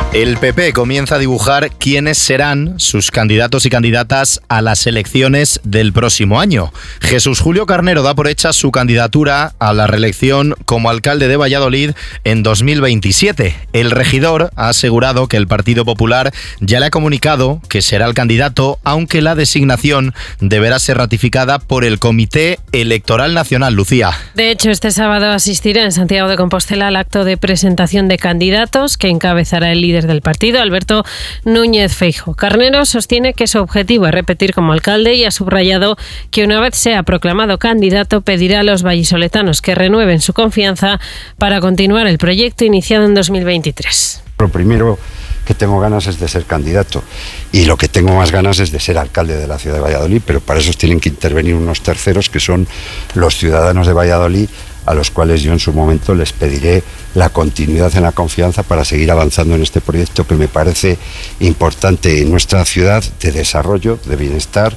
El PP comienza a dibujar quiénes serán sus candidatos y candidatas a las elecciones del próximo año. Jesús Julio Carnero da por hecha su candidatura a la reelección como alcalde de Valladolid en 2027. El regidor ha asegurado que el Partido Popular ya le ha comunicado que será el candidato, aunque la designación deberá ser ratificada por el Comité Electoral Nacional. Lucía. De hecho, este sábado asistirá en Santiago de Compostela al acto de presentación de candidatos que encabezará el líder del partido, Alberto Núñez Feijóo. Carnero sostiene que su objetivo es repetir como alcalde y ha subrayado que una vez sea proclamado candidato pedirá a los vallisoletanos que renueven su confianza para continuar el proyecto iniciado en 2023. Lo primero que tengo ganas es de ser candidato y lo que tengo más ganas es de ser alcalde de la ciudad de Valladolid, pero para eso tienen que intervenir unos terceros que son los ciudadanos de Valladolid, a los cuales yo en su momento les pediré la continuidad en la confianza para seguir avanzando en este proyecto que me parece importante en nuestra ciudad, de desarrollo, de bienestar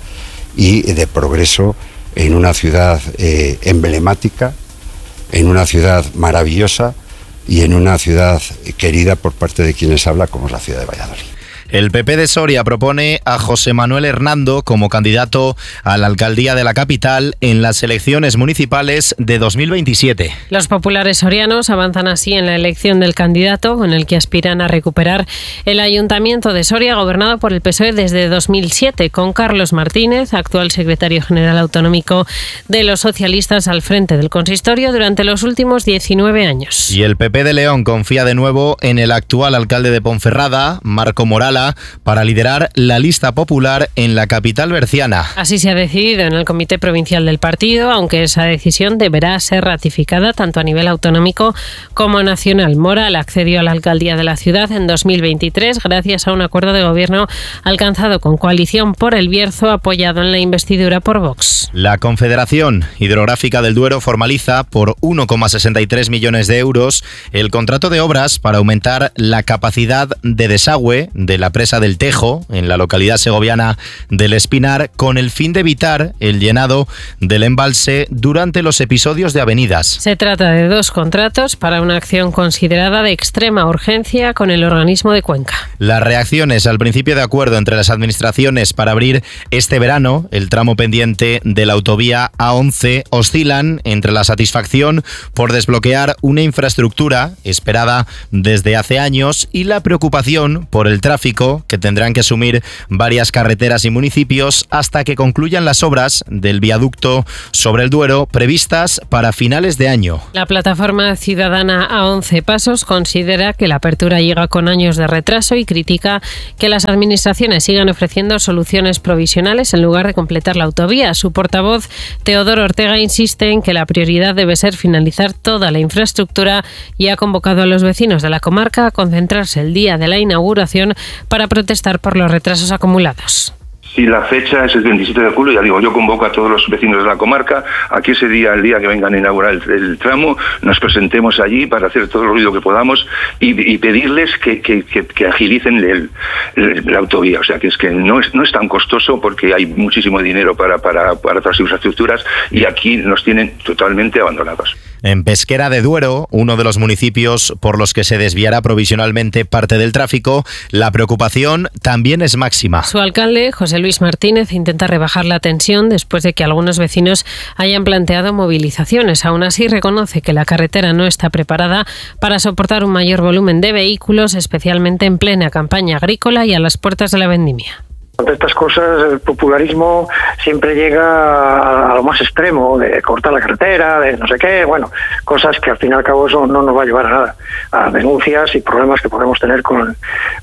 y de progreso, en una ciudad emblemática, en una ciudad maravillosa y en una ciudad querida por parte de quienes habla, como es la ciudad de Valladolid. El PP de Soria propone a José Manuel Hernando como candidato a la alcaldía de la capital en las elecciones municipales de 2027. Los populares sorianos avanzan así en la elección del candidato con el que aspiran a recuperar el Ayuntamiento de Soria, gobernado por el PSOE desde 2007, con Carlos Martínez, actual secretario general autonómico de los socialistas, al frente del consistorio durante los últimos 19 años. Y el PP de León confía de nuevo en el actual alcalde de Ponferrada, Marco Morala, para liderar la lista popular en la capital berciana. Así se ha decidido en el Comité Provincial del partido, aunque esa decisión deberá ser ratificada tanto a nivel autonómico como nacional. Moral accedió a la alcaldía de la ciudad en 2023 gracias a un acuerdo de gobierno alcanzado con Coalición por el Bierzo, apoyado en la investidura por Vox. La Confederación Hidrográfica del Duero formaliza por 1,63 millones de euros el contrato de obras para aumentar la capacidad de desagüe de la presa del Tejo, en la localidad segoviana del Espinar, con el fin de evitar el llenado del embalse durante los episodios de avenidas. Se trata de 2 contratos para una acción considerada de extrema urgencia con el organismo de Cuenca. Las reacciones al principio de acuerdo entre las administraciones para abrir este verano el tramo pendiente de la autovía A11 oscilan entre la satisfacción por desbloquear una infraestructura esperada desde hace años y la preocupación por el tráfico que tendrán que asumir varias carreteras y municipios hasta que concluyan las obras del viaducto sobre el Duero previstas para finales de año. La plataforma ciudadana a 11 Pasos considera que la apertura llega con años de retraso y critica que las administraciones sigan ofreciendo soluciones provisionales en lugar de completar la autovía. Su portavoz, Teodoro Ortega, insiste en que la prioridad debe ser finalizar toda la infraestructura y ha convocado a los vecinos de la comarca a concentrarse el día de la inauguración para protestar por los retrasos acumulados. Si la fecha es el 27 de julio, ya digo, yo convoco a todos los vecinos de la comarca a que ese día, el día que vengan a inaugurar el tramo, nos presentemos allí para hacer todo el ruido que podamos y pedirles que agilicen la autovía. O sea, que es que no es tan costoso porque hay muchísimo dinero para otras infraestructuras y aquí nos tienen totalmente abandonados. En Pesquera de Duero, uno de los municipios por los que se desviará provisionalmente parte del tráfico, la preocupación también es máxima. Su alcalde, José Luis Martínez, intenta rebajar la tensión después de que algunos vecinos hayan planteado movilizaciones. Aún así, reconoce que la carretera no está preparada para soportar un mayor volumen de vehículos, especialmente en plena campaña agrícola y a las puertas de la vendimia. Ante estas cosas, el popularismo siempre llega a lo más extremo, de cortar la carretera, de no sé qué, cosas que al fin y al cabo eso no nos va a llevar a nada, a denuncias y problemas que podemos tener con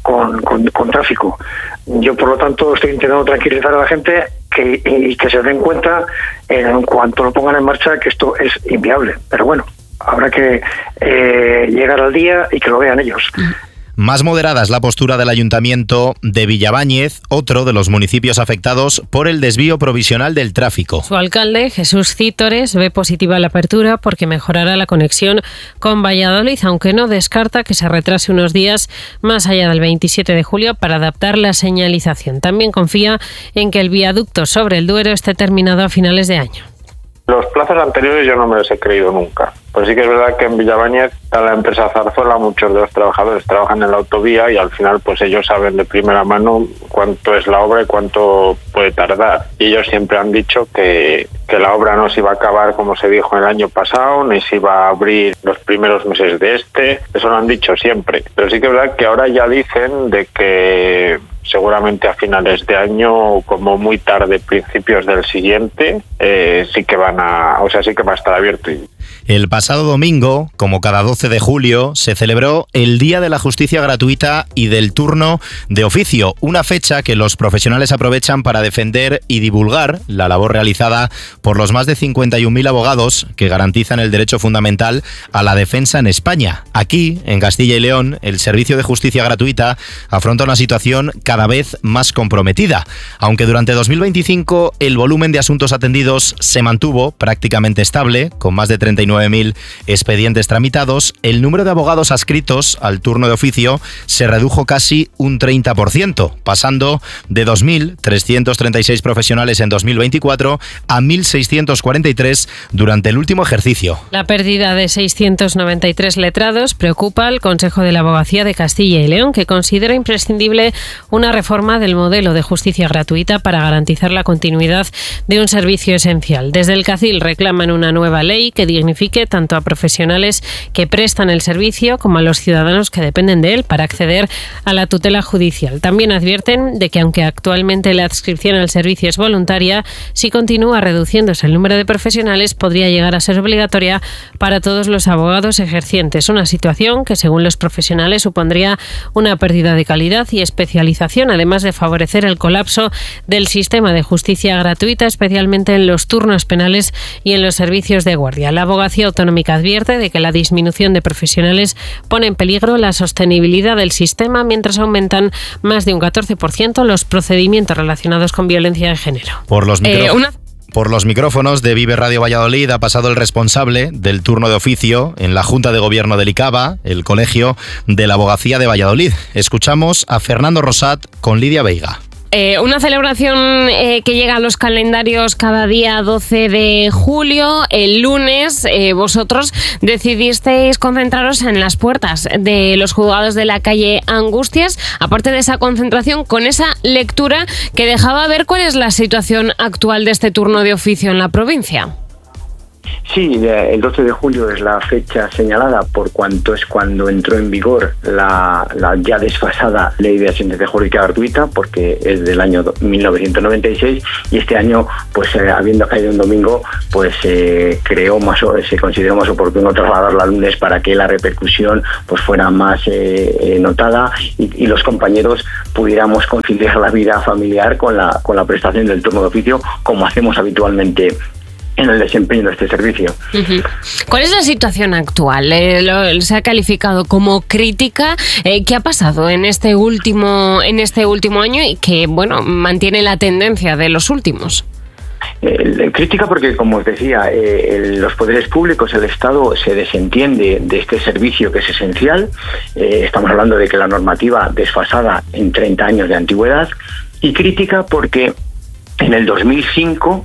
tráfico. Yo, por lo tanto, estoy intentando tranquilizar a la gente y que se den cuenta en cuanto lo pongan en marcha que esto es inviable. Pero bueno, habrá que llegar al día y que lo vean ellos. Más moderada es la postura del Ayuntamiento de Villabáñez, otro de los municipios afectados por el desvío provisional del tráfico. Su alcalde, Jesús Cítores, ve positiva la apertura porque mejorará la conexión con Valladolid, aunque no descarta que se retrase unos días más allá del 27 de julio para adaptar la señalización. También confía en que el viaducto sobre el Duero esté terminado a finales de año. Los plazos anteriores yo no me los he creído nunca. Pues sí que es verdad que en Villabáñez, a la empresa Zarzuela, muchos de los trabajadores trabajan en la autovía y al final pues ellos saben de primera mano cuánto es la obra y cuánto puede tardar. Y ellos siempre han dicho que la obra no se iba a acabar como se dijo el año pasado, ni se iba a abrir los primeros meses de este. Eso lo han dicho siempre. Pero sí que es verdad que ahora ya dicen de que seguramente a finales de año, como muy tarde, principios del siguiente, sí que va a estar abierto. El pasado domingo, como cada 12 de julio, se celebró el Día de la Justicia Gratuita y del Turno de Oficio, una fecha que los profesionales aprovechan para defender y divulgar la labor realizada por los más de 51.000 abogados que garantizan el derecho fundamental a la defensa en España. Aquí, en Castilla y León, el Servicio de Justicia Gratuita afronta una situación cada vez más comprometida. Aunque durante 2025 el volumen de asuntos atendidos se mantuvo prácticamente estable, con más de 39.000 expedientes tramitados, el número de abogados adscritos al turno de oficio se redujo casi un 30%, pasando de 2.336 profesionales en 2024 a 1.643 durante el último ejercicio. La pérdida de 693 letrados preocupa al Consejo de la Abogacía de Castilla y León, que considera imprescindible una reforma del modelo de justicia gratuita para garantizar la continuidad de un servicio esencial. Desde el CACIL reclaman una nueva ley que dignifique tanto a profesionales que prestan el servicio como a los ciudadanos que dependen de él para acceder a la tutela judicial. También advierten de que aunque actualmente la adscripción al servicio es voluntaria, si continúa reduciéndose el número de profesionales podría llegar a ser obligatoria para todos los abogados ejercientes, una situación que según los profesionales supondría una pérdida de calidad y especialización, además de favorecer el colapso del sistema de justicia gratuita, especialmente en los turnos penales y en los servicios de guardia. La Abogacía Autonómica advierte de que la disminución de profesionales pone en peligro la sostenibilidad del sistema, mientras aumentan más de un 14% los procedimientos relacionados con violencia de género. Por los micrófonos de Vive Radio Valladolid ha pasado el responsable del turno de oficio en la Junta de Gobierno del ICABA, el Colegio de la Abogacía de Valladolid. Escuchamos a Fernando Rosat con Lidia Veiga. Una celebración que llega a los calendarios cada día 12 de julio. El lunes vosotros decidisteis concentraros en las puertas de los juzgados de la calle Angustias. Aparte de esa concentración, con esa lectura que dejaba ver cuál es la situación actual de este turno de oficio en la provincia. Sí, el 12 de julio es la fecha señalada por cuanto es cuando entró en vigor la ya desfasada Ley de Asistencia Jurídica Gratuita, porque es del año 1996 y este año, pues habiendo caído un domingo, pues se consideró más oportuno trasladarla al lunes para que la repercusión pues fuera más notada y los compañeros pudiéramos conciliar la vida familiar con la prestación del turno de oficio, como hacemos habitualmente en el desempeño de este servicio. ¿Cuál es la situación actual? Se ha calificado como crítica. ¿Qué ha pasado en este último año y que mantiene la tendencia de los últimos? Crítica porque, como os decía, los poderes públicos, el Estado se desentiende de este servicio que es esencial. Estamos hablando de que la normativa desfasada en 30 años de antigüedad, y crítica porque en el 2025,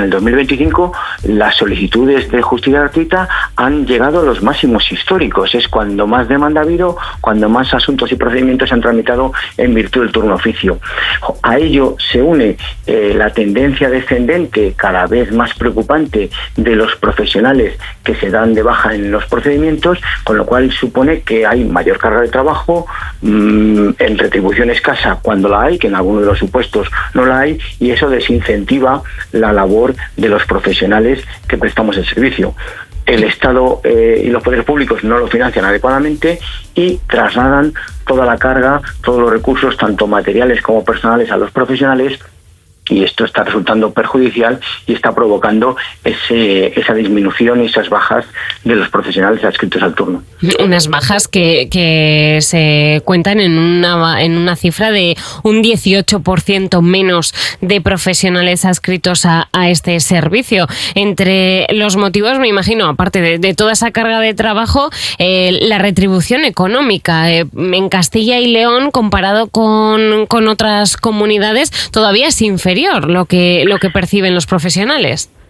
las solicitudes de justicia gratuita han llegado a los máximos históricos. Es cuando más demanda ha habido, cuando más asuntos y procedimientos se han tramitado en virtud del turno oficio. A ello se une la tendencia descendente, cada vez más preocupante, de los profesionales que se dan de baja en los procedimientos, con lo cual supone que hay mayor carga de trabajo, en retribución escasa cuando la hay, que en algunos de los supuestos no la hay, y eso desincentiva la labor de los profesionales que prestamos el servicio. El Estado y los poderes públicos no lo financian adecuadamente y trasladan toda la carga, todos los recursos, tanto materiales como personales, a los profesionales, y esto está resultando perjudicial y está provocando esa disminución y esas bajas de los profesionales adscritos al turno. Unas bajas que se cuentan en una cifra de un 18% menos de profesionales adscritos a este servicio. Entre los motivos, me imagino, aparte de toda esa carga de trabajo, la retribución económica. En Castilla y León, comparado con otras comunidades, todavía es inferior lo que perciben los profesionales.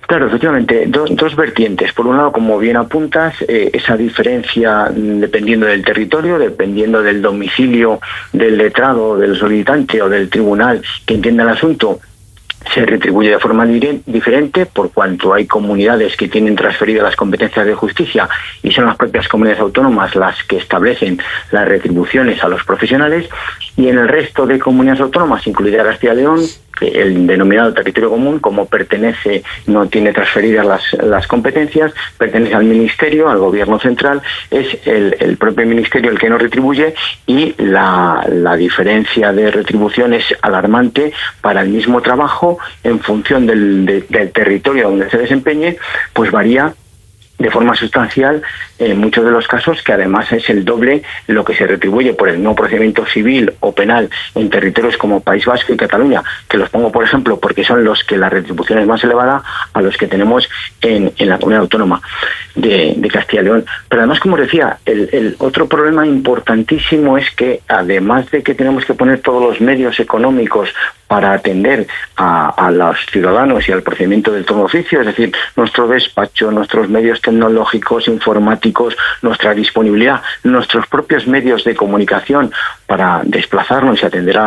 Claro, efectivamente, dos vertientes. Por un lado, como bien apuntas, esa diferencia dependiendo del territorio, dependiendo del domicilio del letrado, del solicitante o del tribunal que entienda el asunto, se retribuye de forma diferente, por cuanto hay comunidades que tienen transferidas las competencias de justicia y son las propias comunidades autónomas las que establecen las retribuciones a los profesionales, y en el resto de comunidades autónomas, incluida Castilla y León, el denominado territorio común, como pertenece, no tiene transferidas las competencias, pertenece al Ministerio, al Gobierno central, es el propio Ministerio el que nos retribuye, y la diferencia de retribución es alarmante para el mismo trabajo en función del territorio donde se desempeñe, pues varía de forma sustancial en muchos de los casos, que además es el doble lo que se retribuye por el nuevo procedimiento civil o penal en territorios como País Vasco y Cataluña, que los pongo por ejemplo porque son los que la retribución es más elevada a los que tenemos en la comunidad autónoma de Castilla y León. Pero además, como decía, el otro problema importantísimo es que además de que tenemos que poner todos los medios económicos para atender a los ciudadanos y al procedimiento del turno de oficio, es decir, nuestro despacho, nuestros medios tecnológicos, informáticos, nuestra disponibilidad, nuestros propios medios de comunicación para desplazarnos y atender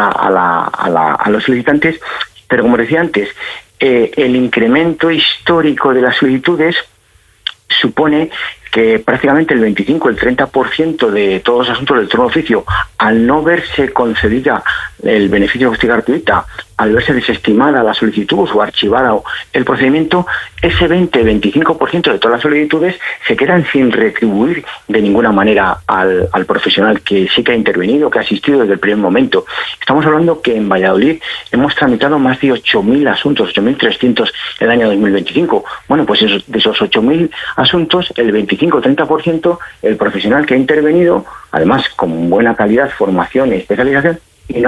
a los solicitantes. Pero como decía antes, el incremento histórico de las solicitudes supone que prácticamente el 25, el 30% de todos los asuntos del turno de oficio, al no verse concedida el beneficio de justicia gratuita, al verse desestimada la solicitud o archivada el procedimiento, ese 20-25% de todas las solicitudes se quedan sin retribuir de ninguna manera al profesional que sí que ha intervenido, que ha asistido desde el primer momento. Estamos hablando que en Valladolid hemos tramitado más de 8.000 asuntos, 8.300 el año 2025. Bueno, pues de esos 8.000 asuntos, el 25-30%, el profesional que ha intervenido, además con buena calidad, formación y especialización, y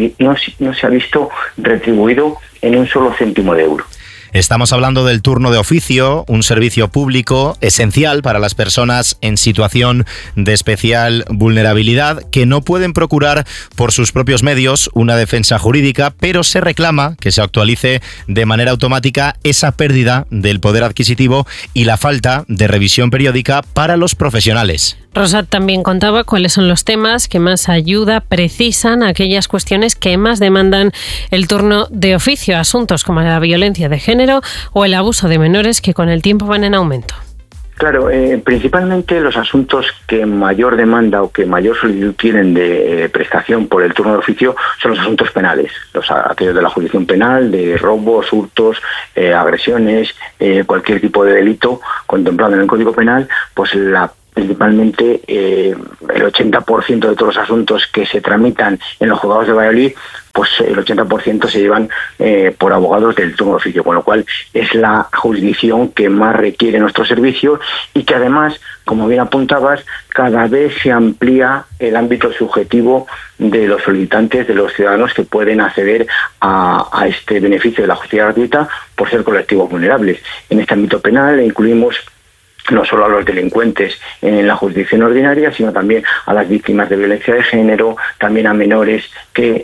no se ha visto retribuido en un solo céntimo de euro. Estamos hablando del turno de oficio, un servicio público esencial para las personas en situación de especial vulnerabilidad que no pueden procurar por sus propios medios una defensa jurídica, pero se reclama que se actualice de manera automática esa pérdida del poder adquisitivo y la falta de revisión periódica para los profesionales. Rosat también contaba cuáles son los temas que más ayuda precisan a aquellas cuestiones que más demandan el turno de oficio, asuntos como la violencia de género o el abuso de menores, que con el tiempo van en aumento. Claro, principalmente los asuntos que mayor demanda o que mayor solicitud tienen de prestación por el turno de oficio son los asuntos penales, aquellos de la jurisdicción penal, de robos, hurtos, agresiones, cualquier tipo de delito contemplado en el Código Penal, pues principalmente el 80% de todos los asuntos que se tramitan en los juzgados de Valladolid, pues el 80% se llevan por abogados del turno de oficio, con lo cual es la jurisdicción que más requiere nuestro servicio y que además, como bien apuntabas, cada vez se amplía el ámbito subjetivo de los solicitantes, de los ciudadanos que pueden acceder a este beneficio de la justicia gratuita por ser colectivos vulnerables. En este ámbito penal incluimos no solo a los delincuentes en la jurisdicción ordinaria, sino también a las víctimas de violencia de género, también a menores que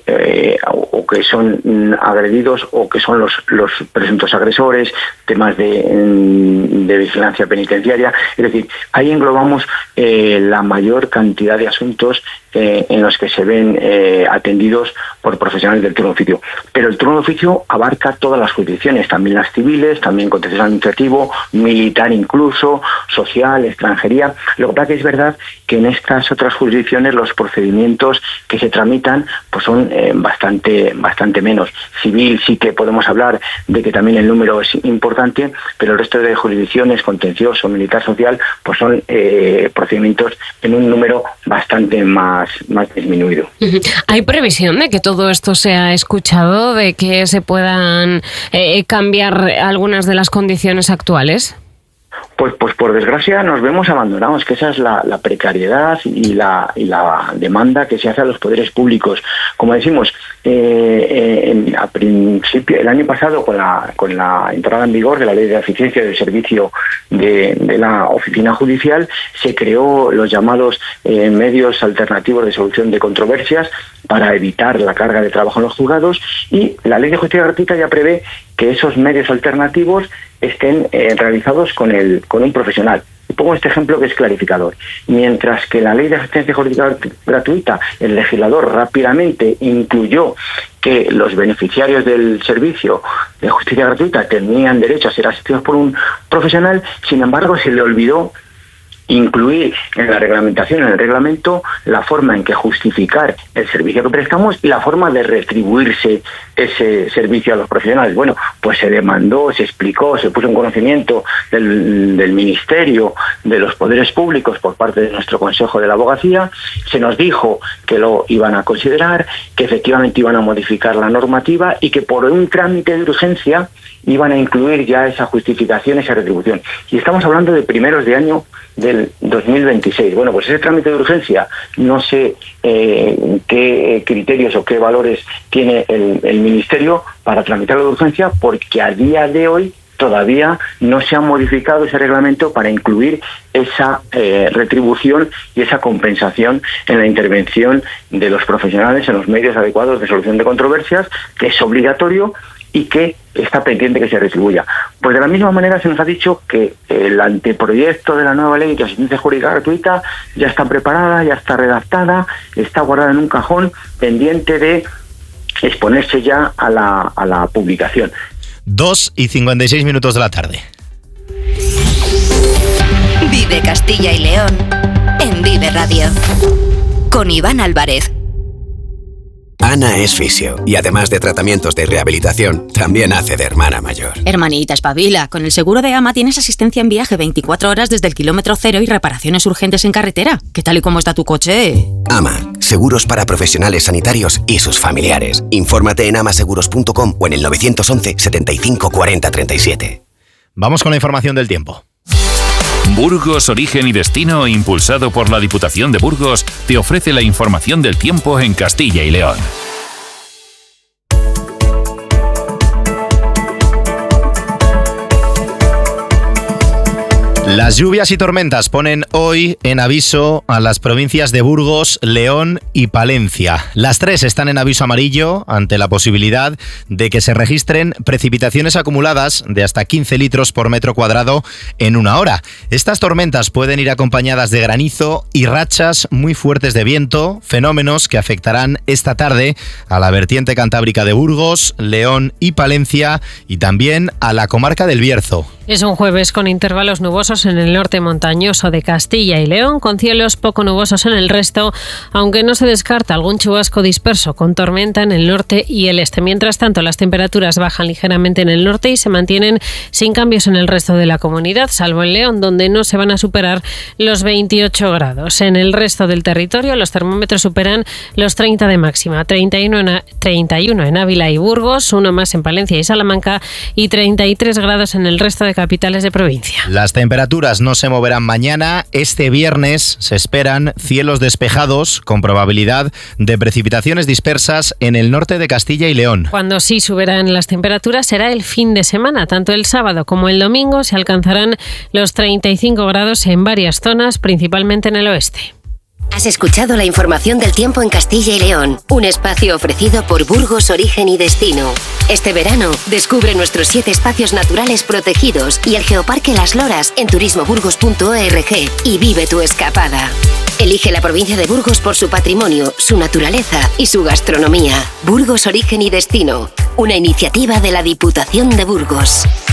son agredidos o que son los presuntos agresores, temas de vigilancia penitenciaria. Es decir, ahí englobamos la mayor cantidad de asuntos en los que se ven atendidos por profesionales del turno de oficio. Pero el turno de oficio abarca todas las jurisdicciones, también las civiles, también contencioso administrativo, militar incluso, social, extranjería. Lo que pasa que es verdad que en estas otras jurisdicciones los procedimientos que se tramitan pues son bastante menos. Civil sí que podemos hablar de que también el número es importante, pero el resto de jurisdicciones, contencioso, militar, social, pues son procedimientos en un número bastante más disminuido. ¿Hay previsión de que todo esto sea escuchado, de que se puedan cambiar algunas de las condiciones actuales? Pues por desgracia nos vemos abandonados, que esa es la precariedad y la demanda que se hace a los poderes públicos. Como decimos, a principio el año pasado con la entrada en vigor de la Ley de Eficiencia del Servicio de la Oficina Judicial, se creó los llamados medios alternativos de solución de controversias para evitar la carga de trabajo en los juzgados, y la Ley de Justicia Gratuita ya prevé que esos medios alternativos estén realizados con un profesional. Y pongo este ejemplo que es clarificador. Mientras que la Ley de Asistencia Jurídica Gratuita, el legislador rápidamente incluyó que los beneficiarios del servicio de justicia gratuita tenían derecho a ser asistidos por un profesional, sin embargo se le olvidó incluir en la reglamentación, en el reglamento, la forma en que justificar el servicio que prestamos y la forma de retribuirse ese servicio a los profesionales. Bueno, pues se demandó, se explicó, se puso en conocimiento del Ministerio, de los poderes públicos por parte de nuestro Consejo de la Abogacía, se nos dijo que lo iban a considerar, que efectivamente iban a modificar la normativa y que por un trámite de urgencia iban a incluir ya esa justificación, esa retribución. Y estamos hablando de primeros de año del 2026. Bueno, pues ese trámite de urgencia, no sé qué criterios o qué valores tiene el Ministerio para tramitarlo de urgencia, porque a día de hoy todavía no se ha modificado ese reglamento para incluir esa retribución y esa compensación en la intervención de los profesionales en los medios adecuados de solución de controversias, que es obligatorio y que está pendiente que se retribuya. Pues de la misma manera se nos ha dicho que el anteproyecto de la nueva ley de asistencia jurídica gratuita ya está preparada, ya está redactada, está guardada en un cajón, pendiente de exponerse ya a la publicación. 2:56 de la tarde. Vive Castilla y León en Vive Radio con Iván Álvarez. Ana es fisio y además de tratamientos de rehabilitación, también hace de hermana mayor. Hermanita, espabila. Con el seguro de AMA tienes asistencia en viaje 24 horas desde el kilómetro cero y reparaciones urgentes en carretera. ¿Qué tal y cómo está tu coche? AMA, seguros para profesionales sanitarios y sus familiares. Infórmate en amaseguros.com o en el 911 75 40 37. Vamos con la información del tiempo. Burgos, Origen y Destino, impulsado por la Diputación de Burgos, te ofrece la información del tiempo en Castilla y León. Las lluvias y tormentas ponen hoy en aviso a las provincias de Burgos, León y Palencia. Las tres están en aviso amarillo ante la posibilidad de que se registren precipitaciones acumuladas de hasta 15 litros por metro cuadrado en una hora. Estas tormentas pueden ir acompañadas de granizo y rachas muy fuertes de viento, fenómenos que afectarán esta tarde a la vertiente cantábrica de Burgos, León y Palencia y también a la comarca del Bierzo. Es un jueves con intervalos nubosos en el norte montañoso de Castilla y León, con cielos poco nubosos en el resto, aunque no se descarta algún chubasco disperso con tormenta en el norte y el este. Mientras tanto, las temperaturas bajan ligeramente en el norte y se mantienen sin cambios en el resto de la comunidad, salvo en León, donde no se van a superar los 28 grados. En el resto del territorio, los termómetros superan los 30 de máxima, 31 en Ávila y Burgos, uno más en Palencia y Salamanca y 33 grados en el resto de capitales de provincia. Las temperaturas no se moverán mañana. Este viernes se esperan cielos despejados con probabilidad de precipitaciones dispersas en el norte de Castilla y León. Cuando sí subirán las temperaturas será el fin de semana. Tanto el sábado como el domingo se alcanzarán los 35 grados en varias zonas, principalmente en el oeste. Has escuchado la información del tiempo en Castilla y León, un espacio ofrecido por Burgos, Origen y Destino. Este verano, descubre nuestros 7 espacios naturales protegidos y el Geoparque Las Loras en turismoburgos.org y vive tu escapada. Elige la provincia de Burgos por su patrimonio, su naturaleza y su gastronomía. Burgos, Origen y Destino, una iniciativa de la Diputación de Burgos.